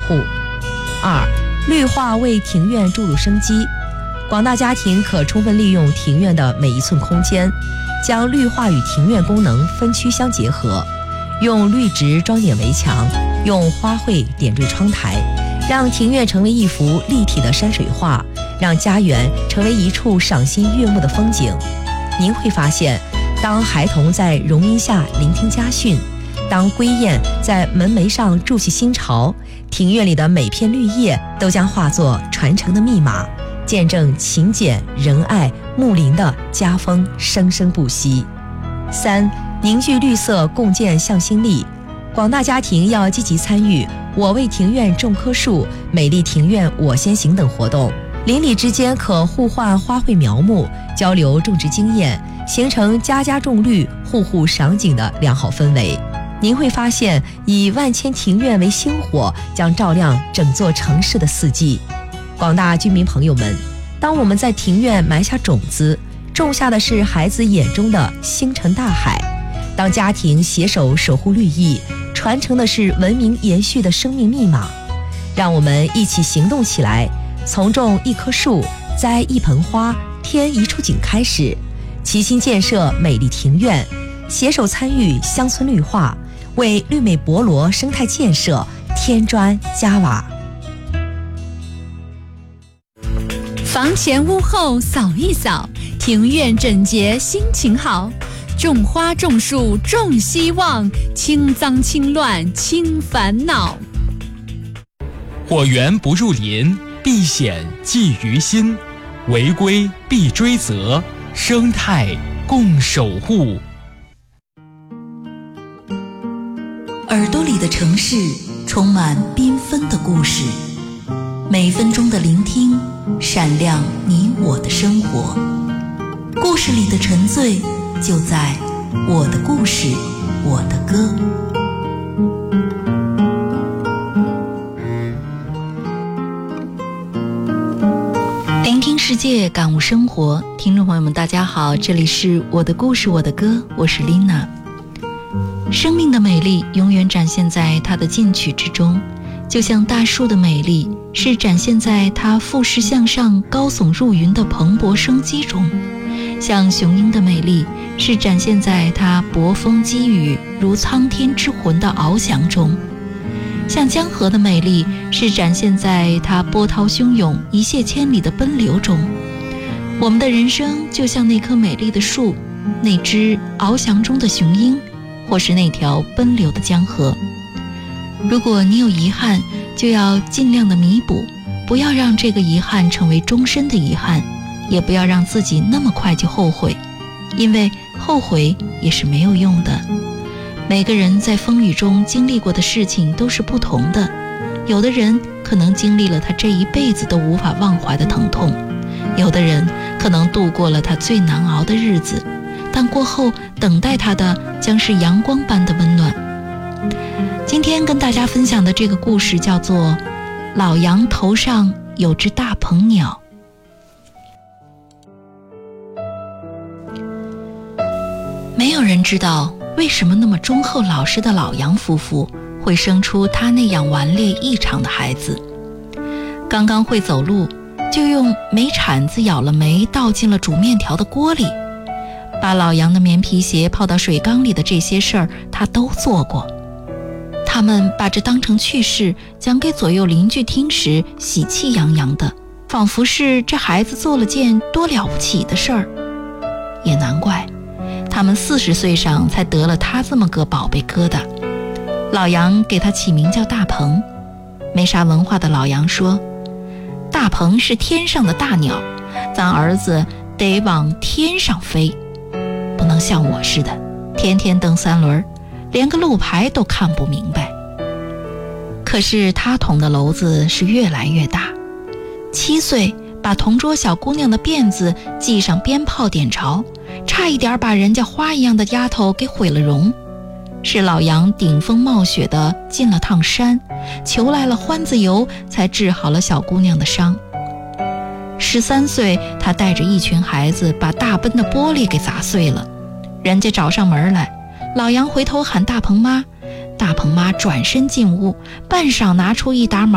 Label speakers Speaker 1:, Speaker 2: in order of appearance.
Speaker 1: 护。2、绿化为庭院注入生机。广大家庭可充分利用庭院的每一寸空间，将绿化与庭院功能分区相结合，用绿植装点围墙，用花卉点缀窗台，让庭院成为一幅立体的山水画，让家园成为一处赏心悦目的风景。您会发现，当孩童在榕荫下聆听家训，当归雁在门楣上筑起新巢，庭院里的每片绿叶都将化作传承的密码，见证勤俭仁爱睦邻的家风生生不息。3、凝聚绿色，共建向心力。广大家庭要积极参与我为庭院种棵树、美丽庭院我先行等活动，邻里之间可互换花卉苗木，交流种植经验，形成家家种绿、户户赏景的良好氛围。您会发现，以万千庭院为星火，将照亮整座城市的四季。广大居民朋友们，当我们在庭院埋下种子，种下的是孩子眼中的星辰大海；当家庭携手守护绿意，传承的是文明延续的生命密码。让我们一起行动起来，从种一棵树、栽一盆花、添一处景开始，齐心建设美丽庭院，携手参与乡村绿化，为绿美博罗生态建设添砖加瓦。
Speaker 2: 房前屋后扫一扫，庭院整洁心情好。种花种树种希望，清脏清乱清烦恼。
Speaker 3: 火源不入林，避险忌于心，违规必追责，生态共守护。
Speaker 4: 耳朵里的城市充满缤纷的故事，每分钟的聆听闪亮你我的生活。故事里的沉醉就在我的故事我的歌。聆听世界，感悟生活。听众朋友们大家好，这里是我的故事我的歌，我是 Lina。 生命的美丽永远展现在它的进取之中，就像大树的美丽是展现在它富势向上高耸入云的蓬勃生机中，像雄鹰的美丽是展现在它搏风击雨如苍天之魂的翱翔中，像江河的美丽是展现在它波涛汹涌一泻千里的奔流中。我们的人生就像那棵美丽的树，那只翱翔中的雄鹰，或是那条奔流的江河。如果你有遗憾，就要尽量的弥补，不要让这个遗憾成为终身的遗憾，也不要让自己那么快就后悔，因为后悔也是没有用的。每个人在风雨中经历过的事情都是不同的，有的人可能经历了他这一辈子都无法忘怀的疼痛，有的人可能度过了他最难熬的日子，但过后等待他的将是阳光般的温暖。今天跟大家分享的这个故事叫做老杨头上有只大鹏鸟。没有人知道为什么那么忠厚老实的老杨夫妇会生出他那样顽劣异常的孩子。刚刚会走路，就用煤铲子舀了煤倒进了煮面条的锅里，把老杨的棉皮鞋泡到水缸里的这些事儿他都做过。他们把这当成趣事讲给左右邻居听时，喜气洋洋的，仿佛是这孩子做了件多了不起的事儿。也难怪他们40岁上才得了他这么个宝贝疙瘩。老杨给他起名叫大鹏。没啥文化的老杨说，大鹏是天上的大鸟，咱儿子得往天上飞，不能像我似的天天蹬三轮，连个路牌都看不明白。可是他捅的篓子是越来越大，7岁把同桌小姑娘的辫子系上鞭炮点着，差一点把人家花一样的丫头给毁了容。是老杨顶风冒雪的进了趟山，求来了欢子油，才治好了小姑娘的伤。13岁，他带着一群孩子把大奔的玻璃给砸碎了，人家找上门来，老杨回头喊大鹏妈，大鹏妈转身进屋，半晌拿出一沓